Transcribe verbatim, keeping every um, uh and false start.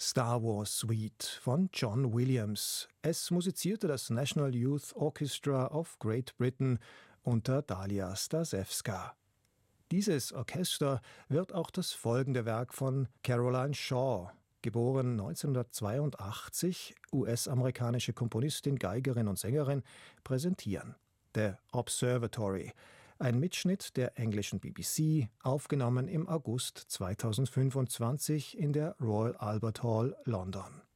Star Wars Suite von John Williams. Es musizierte das National Youth Orchestra of Great Britain unter Dalia Stasewska. Dieses Orchester wird auch das folgende Werk von Caroline Shaw, geboren neunzehnhundertzweiundachtzig, U S-amerikanische Komponistin, Geigerin und Sängerin, präsentieren. The Observatory, ein Mitschnitt der englischen B B C, aufgenommen im August zweitausendfünfundzwanzig in der Royal Albert Hall, London.